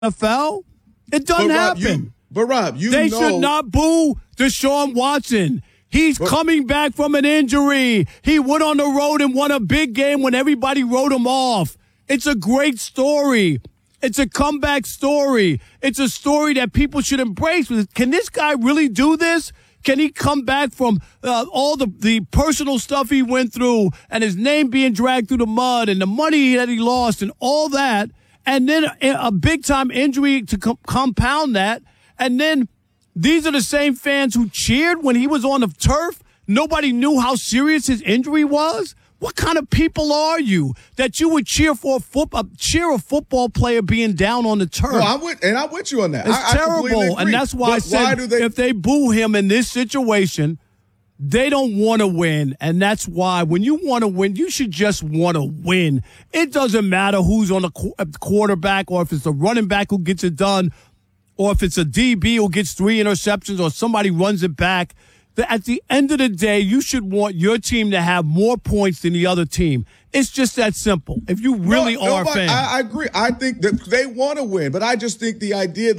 NFL. It doesn't happen. Rob, they should not boo Deshaun Watson. He's coming back from an injury. He went on the road and won a big game when everybody wrote him off. It's a great story. It's a comeback story. It's a story that people should embrace. Can this guy really do this? Can he come back from all the personal stuff he went through and his name being dragged through the mud and the money that he lost and all that, and then a big-time injury to compound that, and then these are the same fans who cheered when he was on the turf? Nobody knew how serious his injury was? What kind of people are you that you would cheer for a football player being down on the turf? No, I'm with you on that. It's terrible, and that's why I said if they boo him in this situation, they don't want to win, and that's why when you want to win, you should just want to win. It doesn't matter who's on the quarterback or if it's the running back who gets it done or if it's a DB who gets 3 interceptions or somebody runs it back. At the end of the day, you should want your team to have more points than the other team. It's just that simple. If you really are a fan. I agree. I think that they want to win, but I just think the idea,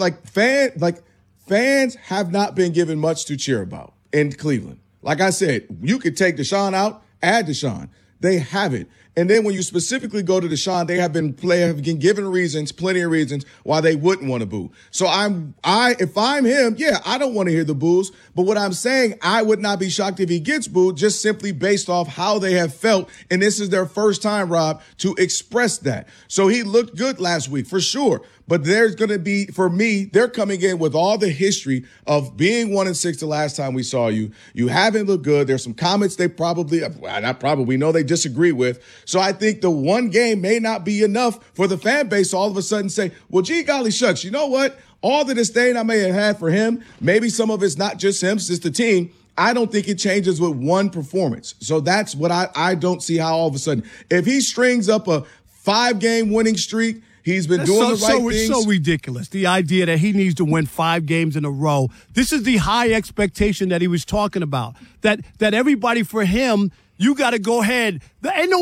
fans have not been given much to cheer about in Cleveland. Like I said, you could take Deshaun out, add Deshaun. They haven't. And then when you specifically go to Deshaun, they have been given reasons, plenty of reasons why they wouldn't want to boo. So if I'm him, I don't want to hear the boos. But what I'm saying, I would not be shocked if he gets booed just simply based off how they have felt. And this is their first time, Rob, to express that. So he looked good last week for sure. But there's going to be, for me, they're coming in with all the history of being 1-6 the last time we saw you. You haven't looked good. There's some comments they we know they disagree with. So I think the one game may not be enough for the fan base to all of a sudden say, well, gee, golly shucks, you know what? All the disdain I may have had for him, maybe some of it's not just him, it's the team. I don't think it changes with one performance. So that's what I don't see how all of a sudden, if he strings up a 5-game winning streak, he's been doing the right things. It's so ridiculous, the idea that he needs to win 5 games in a row. This is the high expectation that he was talking about, that everybody for him, you got to go ahead. There ain't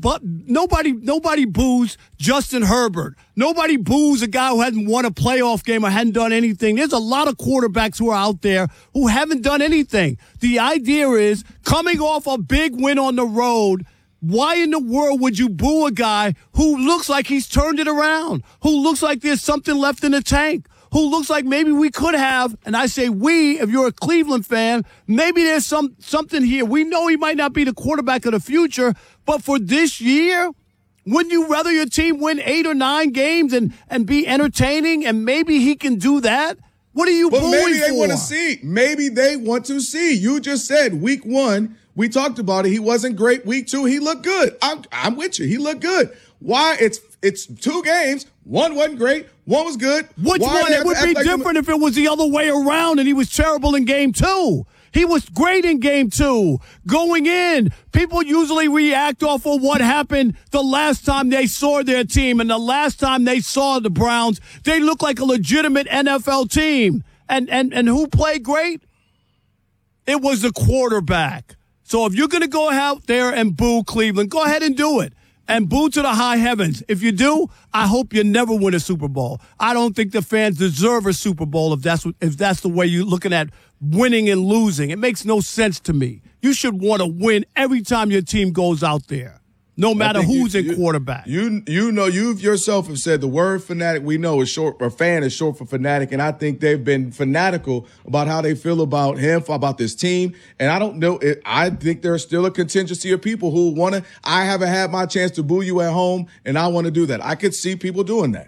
nobody boos Justin Herbert. Nobody boos a guy who hasn't won a playoff game or hadn't done anything. There's a lot of quarterbacks who are out there who haven't done anything. The idea is coming off a big win on the road, why in the world would you boo a guy who looks like he's turned it around, who looks like there's something left in the tank, who looks like maybe we could have, and I say we, if you're a Cleveland fan, maybe there's something here. We know he might not be the quarterback of the future, but for this year, wouldn't you rather your team win 8 or 9 games and be entertaining, and maybe he can do that? What are you booing for? Maybe they want to see. Maybe they want to see. You just said week 1, we talked about it. He wasn't great. Week 2, he looked good. I'm with you. He looked good. Why? It's 2 games. One wasn't great. One was good. Which one? It would be different if it was the other way around and he was terrible in game 2. He was great in game 2. Going in, people usually react off of what happened the last time they saw their team. And the last time they saw the Browns, they looked like a legitimate NFL team. And who played great? It was the quarterback. So if you're going to go out there and boo Cleveland, go ahead and do it. And boo to the high heavens. If you do, I hope you never win a Super Bowl. I don't think the fans deserve a Super Bowl if that's the way you're looking at winning and losing. It makes no sense to me. You should want to win every time your team goes out there, no matter who's in quarterback. You know, you yourself have said the word fanatic we know is short, or fan is short for fanatic, and I think they've been fanatical about how they feel about him, about this team. And I don't know, I think there's still a contingency of people who want to, I haven't had my chance to boo you at home, and I want to do that. I could see people doing that.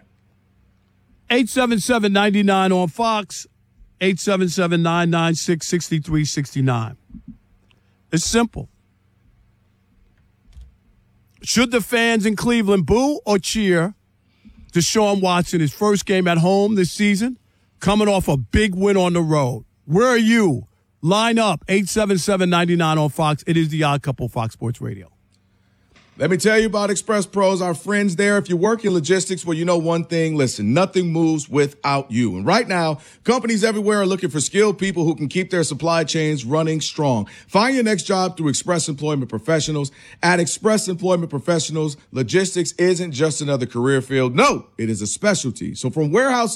877-99 on Fox, 877-996-6369. It's simple. Should the fans in Cleveland boo or cheer Deshaun Watson, his first game at home this season, coming off a big win on the road? Where are you? Line up, 877-99 on Fox. It is the Odd Couple, Fox Sports Radio. Let me tell you about Express Pros, our friends there. If you work in logistics, well, you know one thing. Listen, nothing moves without you. And right now, companies everywhere are looking for skilled people who can keep their supply chains running strong. Find your next job through Express Employment Professionals. At Express Employment Professionals, logistics isn't just another career field. No, it is a specialty. So from warehouse